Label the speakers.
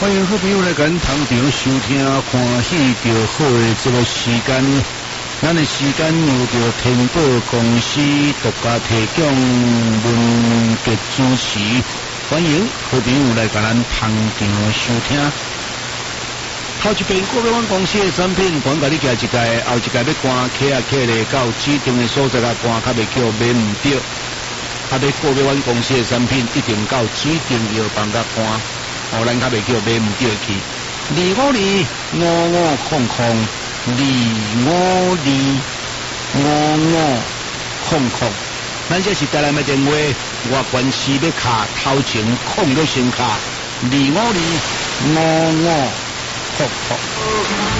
Speaker 1: 欢迎好朋友来跟堂场收听欢喜着好的这个时间，咱的时间由着天宝公司独家提供文杰主持，欢迎好朋友来跟咱堂场收听。头一遍国标湾公司的产品，赶甲你寄一届，后一届要赶客咧到指定的所在来赶，较袂叫买唔到。啊，要国标湾公司的产品，一定到指定药房甲赶。哦，咱较袂叫买唔到去。25255555，咱这是台南的电话，外关系要卡头前控要先卡252555。